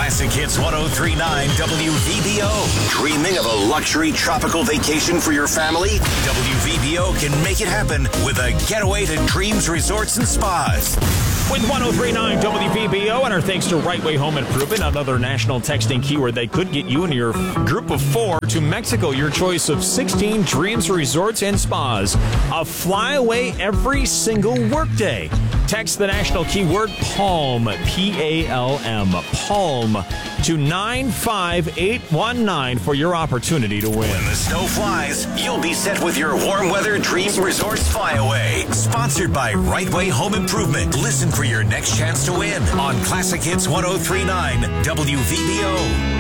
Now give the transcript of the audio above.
Classic Hits 103.9 WVBO. Dreaming of a luxury tropical vacation for your family? WVBO can make it happen with a getaway to Dreams Resorts and Spas. With 103.9 WVBO, and our thanks to Right Way Home Improvement, another national texting keyword that could get you and your group of 4 to Mexico. Your choice of 16 Dreams Resorts and Spas. A flyaway every single workday. Text the national keyword PALM, P-A-L-M, PALM, to 95819 for your opportunity to win. When the snow flies, you'll be set with your warm weather Dreams Resorts Flyaway. Sponsored by Right Way Home Improvement. Listen for your next chance to win on Classic Hits 103.9 WVBO.